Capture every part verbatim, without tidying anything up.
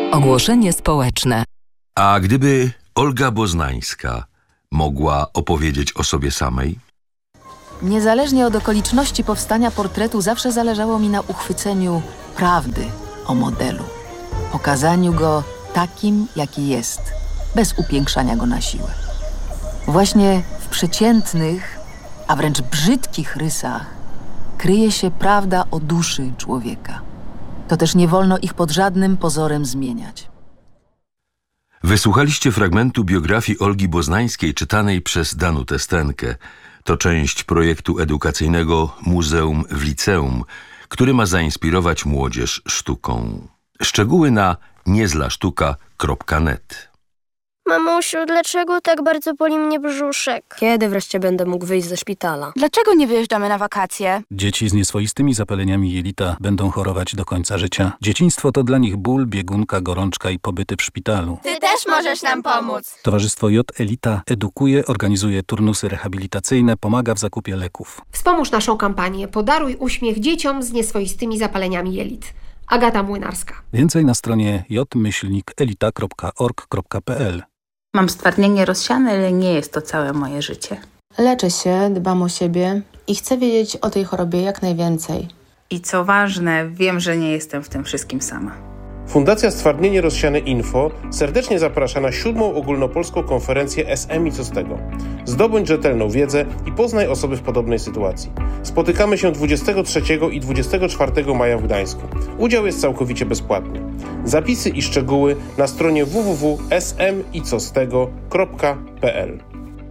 Ogłoszenie społeczne. A gdyby Olga Boznańska mogła opowiedzieć o sobie samej? Niezależnie od okoliczności powstania portretu zawsze zależało mi na uchwyceniu prawdy o modelu. Pokazaniu go takim, jaki jest, bez upiększania go na siłę. Właśnie w przeciętnych, a wręcz brzydkich rysach kryje się prawda o duszy człowieka. To też nie wolno ich pod żadnym pozorem zmieniać. Wysłuchaliście fragmentu biografii Olgi Boznańskiej czytanej przez Danutę Stenkę. To część projektu edukacyjnego Muzeum w Liceum, który ma zainspirować młodzież sztuką. Szczegóły na niezlasztuka kropka net. Mamusiu, dlaczego tak bardzo boli mnie brzuszek? Kiedy wreszcie będę mógł wyjść ze szpitala? Dlaczego nie wyjeżdżamy na wakacje? Dzieci z nieswoistymi zapaleniami jelita będą chorować do końca życia. Dzieciństwo to dla nich ból, biegunka, gorączka i pobyty w szpitalu. Ty też możesz nam pomóc. Towarzystwo J Elita edukuje, organizuje turnusy rehabilitacyjne, pomaga w zakupie leków. Wspomóż naszą kampanię Podaruj uśmiech dzieciom z nieswoistymi zapaleniami jelit. Agata Młynarska. Więcej na stronie j myślnik elita kropka org kropka p l. Mam stwardnienie rozsiane, ale nie jest to całe moje życie. Leczę się, dbam o siebie i chcę wiedzieć o tej chorobie jak najwięcej. I co ważne, wiem, że nie jestem w tym wszystkim sama. Fundacja Stwardnienie Rozsiane Info serdecznie zaprasza na siódmą ogólnopolską konferencję S M i co z tego. Zdobądź rzetelną wiedzę i poznaj osoby w podobnej sytuacji. Spotykamy się dwudziestego trzeciego i dwudziestego czwartego maja w Gdańsku. Udział jest całkowicie bezpłatny. Zapisy i szczegóły na stronie w w w kropka s m i co z tego kropka p l.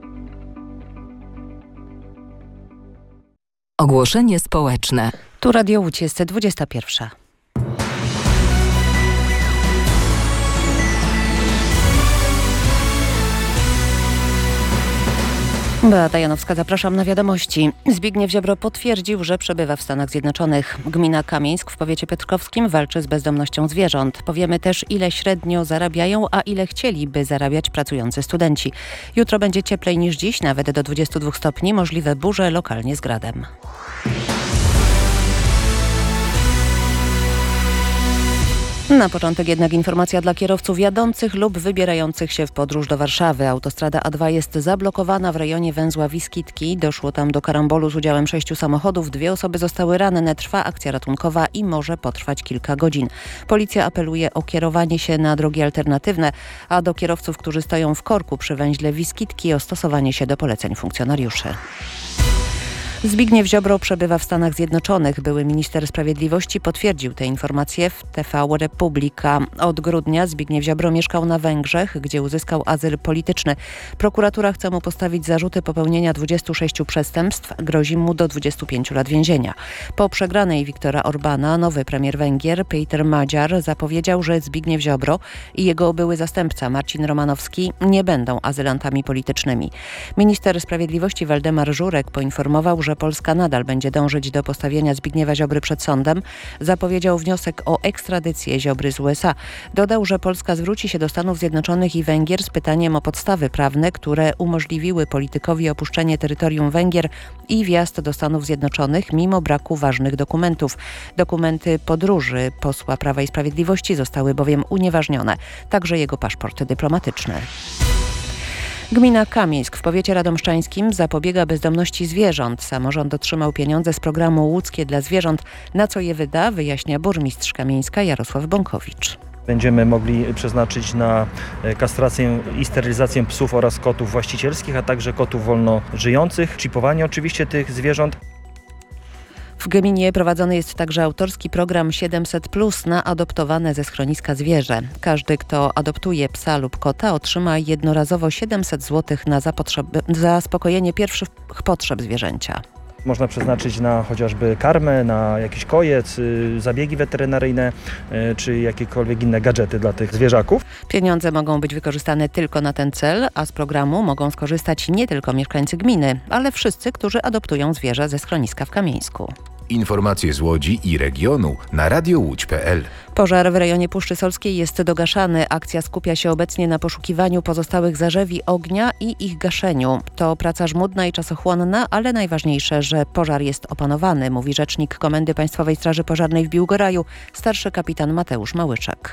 Ogłoszenie społeczne. Tu Radio Łódź, jest dwudziesta pierwsza. Beata Janowska, zapraszam na wiadomości. Zbigniew Ziobro potwierdził, że przebywa w Stanach Zjednoczonych. Gmina Kamieńsk w powiecie piotrkowskim walczy z bezdomnością zwierząt. Powiemy też, ile średnio zarabiają, a ile chcieliby zarabiać pracujący studenci. Jutro będzie cieplej niż dziś, nawet do dwudziestu dwóch stopni, możliwe burze lokalnie z gradem. Na początek jednak informacja dla kierowców jadących lub wybierających się w podróż do Warszawy. Autostrada A dwa jest zablokowana w rejonie węzła Wiskitki. Doszło tam do karambolu z udziałem sześciu samochodów. Dwie osoby zostały ranne. Trwa akcja ratunkowa i może potrwać kilka godzin. Policja apeluje o kierowanie się na drogi alternatywne, a do kierowców, którzy stoją w korku przy węźle Wiskitki, o stosowanie się do poleceń funkcjonariuszy. Zbigniew Ziobro przebywa w Stanach Zjednoczonych. Były minister sprawiedliwości potwierdził te informacje w T V Republika. Od grudnia Zbigniew Ziobro mieszkał na Węgrzech, gdzie uzyskał azyl polityczny. Prokuratura chce mu postawić zarzuty popełnienia dwudziestu sześciu przestępstw. Grozi mu do dwudziestu pięciu lat więzienia. Po przegranej Viktora Orbana nowy premier Węgier Péter Magyar zapowiedział, że Zbigniew Ziobro i jego były zastępca Marcin Romanowski nie będą azylantami politycznymi. Minister sprawiedliwości Waldemar Żurek poinformował, że Polska nadal będzie dążyć do postawienia Zbigniewa Ziobry przed sądem. Zapowiedział wniosek o ekstradycję Ziobry z U S A. Dodał, że Polska zwróci się do Stanów Zjednoczonych i Węgier z pytaniem o podstawy prawne, które umożliwiły politykowi opuszczenie terytorium Węgier i wjazd do Stanów Zjednoczonych mimo braku ważnych dokumentów. Dokumenty podróży posła Prawa i Sprawiedliwości zostały bowiem unieważnione, także jego paszport dyplomatyczny. Gmina Kamieńsk w powiecie radomszczańskim zapobiega bezdomności zwierząt. Samorząd otrzymał pieniądze z programu Łódzkie dla zwierząt. Na co je wyda, wyjaśnia burmistrz Kamieńska Jarosław Bąkowicz. Będziemy mogli przeznaczyć na kastrację i sterylizację psów oraz kotów właścicielskich, a także kotów wolno żyjących, czipowanie oczywiście tych zwierząt. W gminie prowadzony jest także autorski program siedemset plus na adoptowane ze schroniska zwierzę. Każdy, kto adoptuje psa lub kota, otrzyma jednorazowo siedemset złotych na zaspokojenie pierwszych potrzeb zwierzęcia. Można przeznaczyć na chociażby karmę, na jakiś kojec, zabiegi weterynaryjne czy jakiekolwiek inne gadżety dla tych zwierzaków. Pieniądze mogą być wykorzystane tylko na ten cel, a z programu mogą skorzystać nie tylko mieszkańcy gminy, ale wszyscy, którzy adoptują zwierzę ze schroniska w Kamieńsku. Informacje z Łodzi i regionu na radio łódź kropka p l. Pożar w rejonie Puszczy Solskiej jest dogaszany. Akcja skupia się obecnie na poszukiwaniu pozostałych zarzewi ognia i ich gaszeniu. To praca żmudna i czasochłonna, ale najważniejsze, że pożar jest opanowany, mówi rzecznik Komendy Państwowej Straży Pożarnej w Biłgoraju, starszy kapitan Mateusz Małyczak.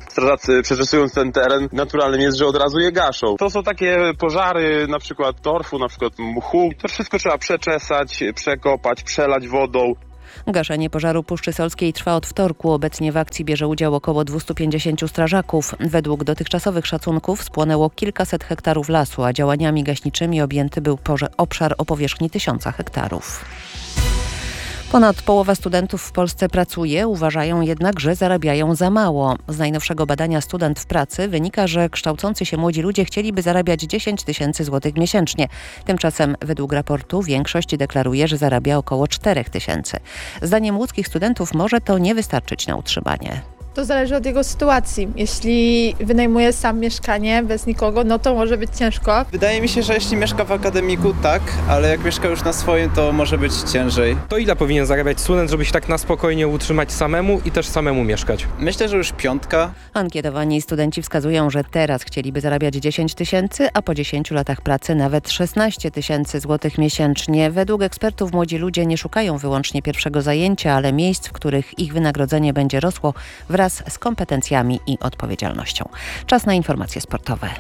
strażacy przeczesując ten teren, naturalnym jest, że od razu je gaszą. To są takie pożary, na przykład torfu, na przykład mchu. To wszystko trzeba przeczesać, przekopać, przelać wodą. Gaszenie pożaru Puszczy Solskiej trwa od wtorku. Obecnie w akcji bierze udział około dwieście pięćdziesiąt strażaków. Według dotychczasowych szacunków spłonęło kilkaset hektarów lasu, a działaniami gaśniczymi objęty był obszar o powierzchni tysiąca hektarów. Ponad połowa studentów w Polsce pracuje, uważają jednak, że zarabiają za mało. Z najnowszego badania Student w pracy wynika, że kształcący się młodzi ludzie chcieliby zarabiać dziesięć tysięcy złotych miesięcznie. Tymczasem według raportu większość deklaruje, że zarabia około cztery tysiące. Zdaniem łódzkich studentów może to nie wystarczyć na utrzymanie. To zależy od jego sytuacji. Jeśli wynajmuje sam mieszkanie bez nikogo, no to może być ciężko. Wydaje mi się, że jeśli mieszka w akademiku, tak, ale jak mieszka już na swoim, to może być ciężej. To ile powinien zarabiać student, żeby się tak na spokojnie utrzymać samemu i też samemu mieszkać? Myślę, że już piątka. Ankietowani studenci wskazują, że teraz chcieliby zarabiać dziesięć tysięcy, a po dziesięciu latach pracy nawet szesnaście tysięcy złotych miesięcznie. Według ekspertów młodzi ludzie nie szukają wyłącznie pierwszego zajęcia, ale miejsc, w których ich wynagrodzenie będzie rosło wraz z kompetencjami i odpowiedzialnością. Czas na informacje sportowe.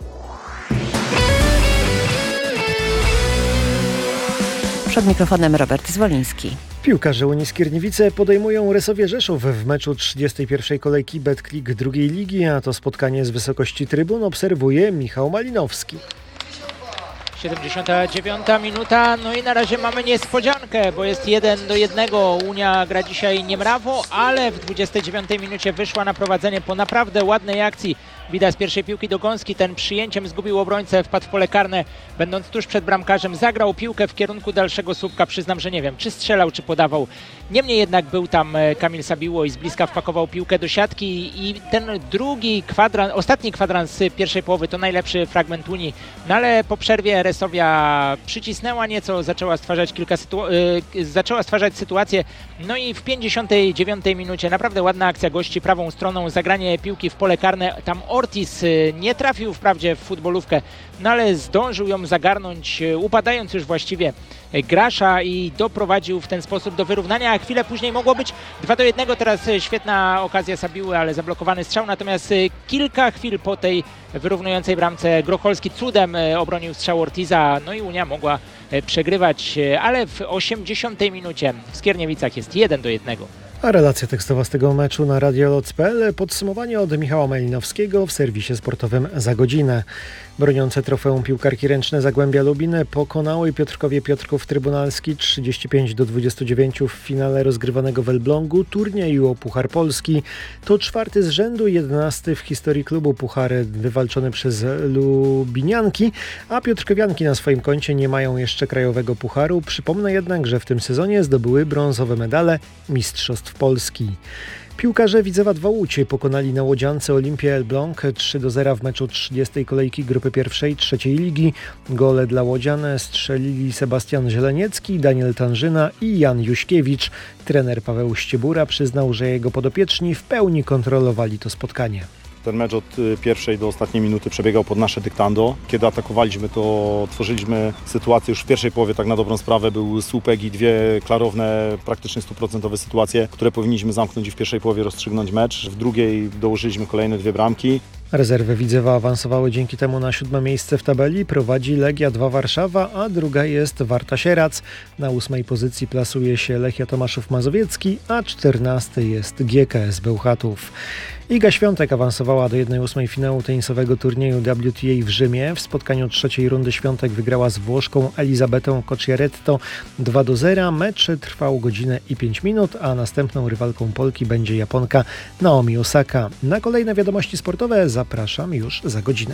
Przed mikrofonem Robert Zwoliński. Piłkarze Unii Skierniewice podejmują Resowie Rzeszów w meczu trzydziestej pierwszej kolejki Betclic drugiej ligi, a to spotkanie z wysokości trybun obserwuje Michał Malinowski. siedemdziesiąta dziewiąta minuta, no i na razie mamy niespodziankę, bo jest jeden do jednego. Unia gra dzisiaj niemrawo, ale w dwudziestej dziewiątej minucie wyszła na prowadzenie po naprawdę ładnej akcji. Widać z pierwszej piłki do Gąski, ten przyjęciem zgubił obrońcę, wpadł w pole karne, będąc tuż przed bramkarzem, zagrał piłkę w kierunku dalszego słupka. Przyznam, że nie wiem, czy strzelał, czy podawał. Niemniej jednak był tam Kamil Sabiło i z bliska wpakował piłkę do siatki i ten drugi kwadrans, ostatni kwadrans z pierwszej połowy to najlepszy fragment Unii. No ale po przerwie Resowia przycisnęła nieco, zaczęła stwarzać kilka sytu- yy, zaczęła stwarzać sytuację. No i w pięćdziesiątej dziewiątej minucie naprawdę ładna akcja gości prawą stroną, zagranie piłki w pole karne. Tam Ortiz nie trafił wprawdzie w futbolówkę, no ale zdążył ją zagarnąć, upadając już właściwie grasza i doprowadził w ten sposób do wyrównania, a chwilę później mogło być dwa do jednego. Teraz świetna okazja Sabiły, ale zablokowany strzał, natomiast kilka chwil po tej wyrównującej bramce Grocholski cudem obronił strzał Ortiza, no i Unia mogła przegrywać, ale w osiemdziesiątej minucie w Skierniewicach jest jeden do jednego. A relacja tekstowa z tego meczu na radiolot kropka p l. Podsumowanie od Michała Malinowskiego w serwisie sportowym za godzinę. Broniące trofeum piłkarki ręczne Zagłębia Lubin pokonały Piotrkowie Piotrków Trybunalski trzydzieści pięć do dwudziestu dziewięciu w finale rozgrywanego w Elblągu turnieju o Puchar Polski. To czwarty z rzędu, jedenasty w historii klubu puchar wywalczony przez lubinianki, a piotrkowianki na swoim koncie nie mają jeszcze krajowego pucharu. Przypomnę jednak, że w tym sezonie zdobyły brązowe medale Mistrzostw Polski. Piłkarze Widzewa dwa Łódź pokonali na łodziance Olimpię Elbląg trzy do zera w meczu trzydziestej kolejki grupy pierwszej trzeciej ligi. Gole dla łodzian strzelili Sebastian Zieleniecki, Daniel Tanżyna i Jan Juśkiewicz. Trener Paweł Ściebura przyznał, że jego podopieczni w pełni kontrolowali to spotkanie. Ten mecz od pierwszej do ostatniej minuty przebiegał pod nasze dyktando. Kiedy atakowaliśmy, to tworzyliśmy sytuację już w pierwszej połowie, tak na dobrą sprawę. Był słupek i dwie klarowne, praktycznie stuprocentowe sytuacje, które powinniśmy zamknąć i w pierwszej połowie rozstrzygnąć mecz. W drugiej dołożyliśmy kolejne dwie bramki. Rezerwy Widzewa awansowały dzięki temu na siódme miejsce w tabeli. Prowadzi Legia dwa Warszawa, a druga jest Warta Sierac. Na ósmej pozycji plasuje się Lechia Tomaszów Mazowiecki, a czternasty jest G K S Bełchatów. Iga Świątek awansowała do jednej ósmej finału tenisowego turnieju W T A w Rzymie. W spotkaniu trzeciej rundy Świątek wygrała z Włoszką Elizabetą Cocciaretto dwa do zera. Mecz trwał godzinę i pięć minut, a następną rywalką Polki będzie Japonka Naomi Osaka. Na kolejne wiadomości sportowe zapraszam już za godzinę.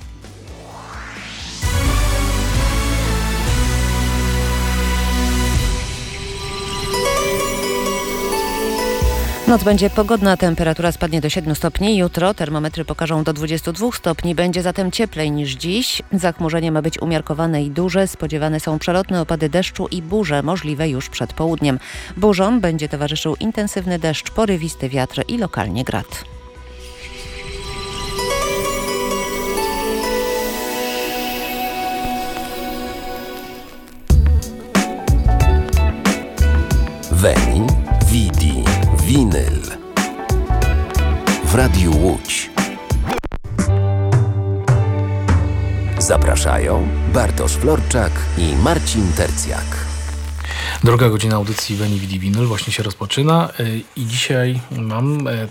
Noc będzie pogodna, temperatura spadnie do siedmiu stopni. Jutro termometry pokażą do dwudziestu dwóch stopni. Będzie zatem cieplej niż dziś. Zachmurzenie ma być umiarkowane i duże. Spodziewane są przelotne opady deszczu i burze, możliwe już przed południem. Burzom będzie towarzyszył intensywny deszcz, porywisty wiatr i lokalnie grad. Veni, Vidi, Vinyl. w Radiu Łódź. Zapraszają Bartosz Florczak i Marcin Tercjak. Druga godzina audycji Veni Vidi Vinyl właśnie się rozpoczyna i dzisiaj mam